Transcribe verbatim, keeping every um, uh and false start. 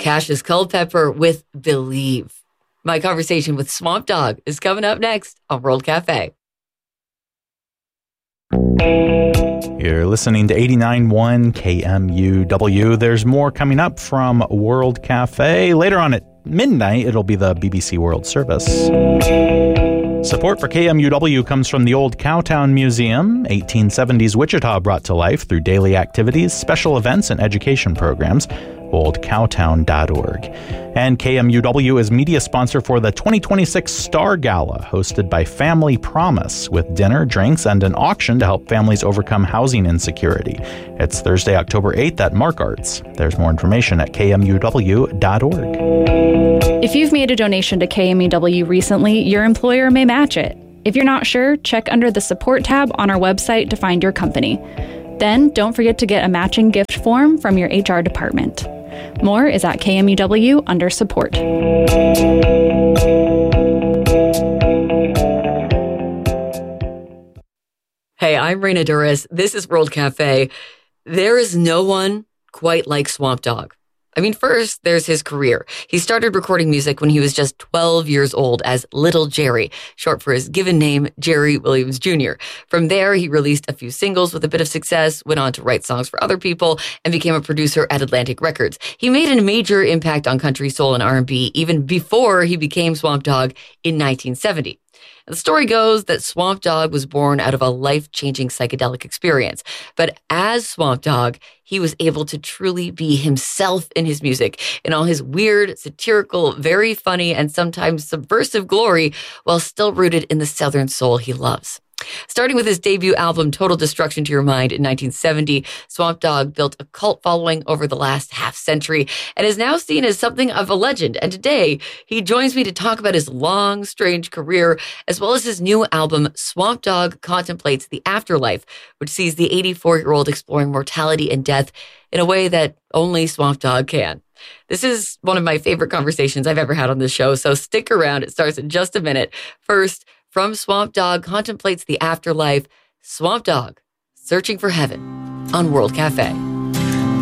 Cassius Culpepper with Believe. My conversation with Swamp Dogg is coming up next on World Cafe. You're listening to eighty-nine point one K M U W. There's more coming up from World Cafe. Later on at midnight, it'll be the B B C World Service. Support for K M U W comes from the Old Cowtown Museum, eighteen seventies Wichita brought to life through daily activities, special events, and education programs. old cowtown dot org. And K M U W is media sponsor for the twenty twenty-six Star Gala, hosted by Family Promise, with dinner, drinks, and an auction to help families overcome housing insecurity. It's Thursday, October eighth at Mark Arts. There's more information at K M U W dot org. If you've made a donation to K M U W recently, your employer may match it. If you're not sure, check under the support tab on our website to find your company. Then don't forget to get a matching gift form from your H R department. More is at K M U W under support. Hey, I'm Raina Duras. This is World Cafe. There is no one quite like Swamp Dogg. I mean, first, there's his career. He started recording music when he was just twelve years old as Little Jerry, short for his given name, Jerry Williams Junior From there, he released a few singles with a bit of success, went on to write songs for other people, and became a producer at Atlantic Records. He made a major impact on country, soul, and R and B even before he became Swamp Dogg in nineteen seventy. The story goes that Swamp Dogg was born out of a life-changing psychedelic experience. But as Swamp Dogg, he was able to truly be himself in his music, in all his weird, satirical, very funny, and sometimes subversive glory, while still rooted in the Southern soul he loves. Starting with his debut album, Total Destruction to Your Mind, in nineteen seventy, Swamp Dogg built a cult following over the last half century and is now seen as something of a legend. And today, he joins me to talk about his long, strange career, as well as his new album, Swamp Dogg Contemplates the Afterlife, which sees the eighty-four-year-old exploring mortality and death in a way that only Swamp Dogg can. This is one of my favorite conversations I've ever had on this show, so stick around. It starts in just a minute. First, from Swamp Dogg Contemplates the Afterlife, Swamp Dogg, Searching for Heaven on World Cafe.